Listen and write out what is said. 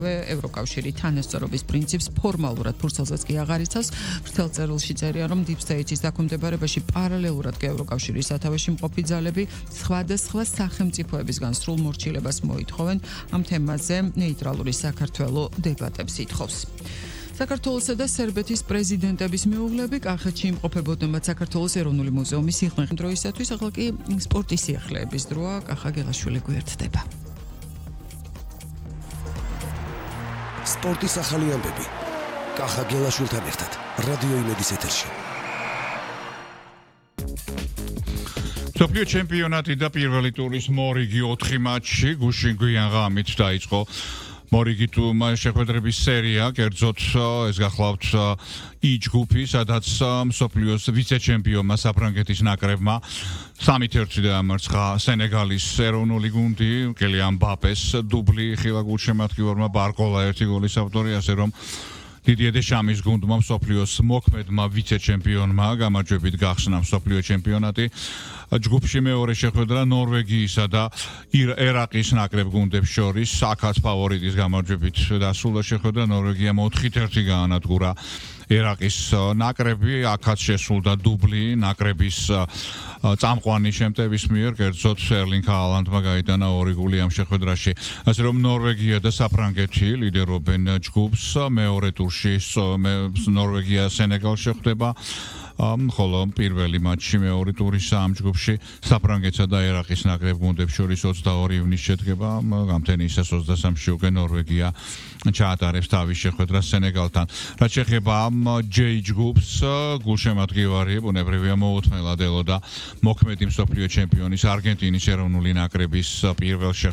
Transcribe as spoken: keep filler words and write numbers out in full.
ევროკავშირი თანასწორობის პრინციპს ფორმალურად ფურცელზეც კი აღარ იცავს. ვრცელ წერილში წერია, რომ Deep State-ის დაქვემდებარებაში პარალელურად კი ევროკავშირის სათავეში მყოფი ძალები სხვადასხვა სახელმწიფოებისგან სრულ მორჩილებას მოითხოვენ. ამ თემაზე ნეიტრალური საქართველო დებატებს ითხოვს. საქართველოსა და სერბეთის პრეზიდენტების მეუღლეები კახეთში იმყოფებოდნენ საქართველოს ეროვნული მუზეუმის სიღრმე დროისათვის, ახლა კი სპორტის სიახლეების დროა. კახა გელაშვილი გვერდდება. სპორტის ახალი ამბები. კახა გელაშვილთან ერთად რადიო იმედის ეთერში. მსოფლიო ჩემპიონატი და პირველი ტურის მორიგი ოთხი მატჩი გუშინ გვიან ღამით დაიწყო. მორიგი თუ შეხვედრების სერია, კერძოდ ეს გახლავთ ი ჯგუფი, სადაც მსოფლიოს ვიცე-ჩემპიონმა საფრანგეთის ნაკრებმა სამით ერთი დაამარცხა სენეგალის ეროვნული გუნდი, კელიან მბაპეს დუბლი ხილა გულშემატკივარმა ბარკოლა ერთი გოლის ავტორი, ასე რომ დიდიე დეშამის გუნდმა მსოფლიოს მოქმედმა ვიცე-ჩემპიონმა გამარჯვებით გახსნა მსოფლიო ჩემპიონატი. ჯგუფში მეორე შეხვედრა ნორვეგიისა და ერაყის ნაკრებ გუნდებს შორის აქაც ფავორიტის გამარჯვებით დასრულდა შეხვედრა. ნორვეგიამ ოთხით ერთი გაანადგურა ერაყის ნაკრები, აქაც შესრულდა დუბლი ნაკრების წამყვანი შემტევის მიერ, კერძოდ ერლინგ ჰალანდმა გაიტანა ორი გოლი ამ შეხვედრაში. ასე რომ ნორვეგია და საფრანგეთი ლიდერობენ ჯგუფს. მეორე ტურში ნორვეგია სენეგალს შეხვდება. ხოლო პირველი მატჩი მეორე ტურის ამ ჯგუფში საფრანგეთსა და ერაყის ნაკრებ გუნდებს შორის ოცდაორი ივნისს შედგება. გამთენიისას ოცდასამში უკვე ნორვეგია ჩაატარებს თავის შეხვედრას სენეგალთან. რაც შეეხება ჯეი ჯგუფს, გულშემატკივარი ბუნებრივია მოუთმელად ელოდა მოქმედი მსოფლიო ჩემპიონის არგენტინის ეროვნული ნაკრების პირველ